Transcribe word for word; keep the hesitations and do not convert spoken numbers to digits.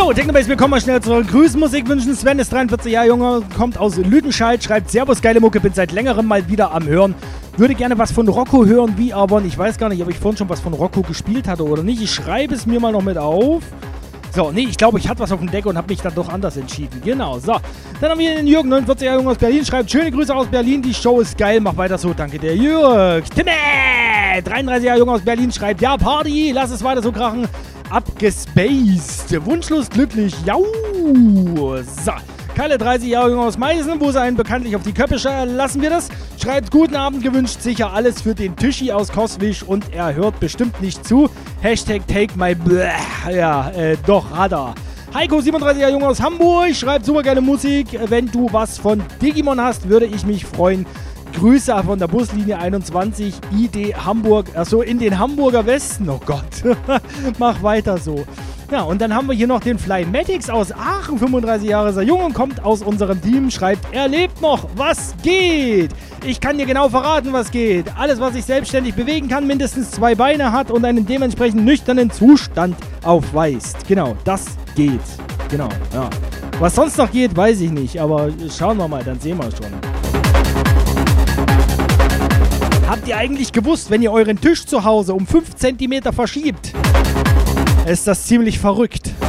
So, Technobase, wir kommen mal schnell zurück. Grüßen, Musik wünschen. Sven ist dreiundvierzig Jahre jung, kommt aus Lüdenscheid, schreibt Servus, geile Mucke, bin seit längerem mal wieder am Hören. Würde gerne was von Rocco hören, wie aber, ich weiß gar nicht, ob ich vorhin schon was von Rocco gespielt hatte oder nicht. Ich schreibe es mir mal noch mit auf. So, nee, ich glaube, ich hatte was auf dem Deck und habe mich dann doch anders entschieden. Genau, so. Dann haben wir den Jürgen, neunundvierzig Jahre jung aus Berlin, schreibt schöne Grüße aus Berlin, die Show ist geil, mach weiter so, danke der Jürg. Timme, dreiunddreißig Jahre jung aus Berlin, schreibt, ja, Party, lass es weiter so krachen. Abgespaced, wunschlos glücklich, jau. So. Kalle, dreißig Jahre jung aus Meißen, wo sie einen bekanntlich auf die Köppe lassen wir das. Schreibt, guten Abend, gewünscht sicher alles für den Tischi aus Koswisch und er hört bestimmt nicht zu. Hashtag take my bleh. Ja, äh, doch, hat er. Heiko, siebenunddreißig Jahre jung aus Hamburg, schreibt super geile Musik. Wenn du was von Digimon hast, würde ich mich freuen. Grüße von der Buslinie einundzwanzig, I D Hamburg, achso, in den Hamburger Westen. Oh Gott, mach weiter so. Ja, und dann haben wir hier noch den Flymatics aus Aachen, fünfunddreißig Jahre, ist er jung und kommt aus unserem Team, schreibt, er lebt noch, was geht? Ich kann dir genau verraten, was geht. Alles, was sich selbstständig bewegen kann, mindestens zwei Beine hat und einen dementsprechend nüchternen Zustand aufweist. Genau, das geht. Genau, ja. Was sonst noch geht, weiß ich nicht, aber schauen wir mal, dann sehen wir schon. Habt ihr eigentlich gewusst, wenn ihr euren Tisch zu Hause um fünf Zentimeter verschiebt, ist das ziemlich verrückt.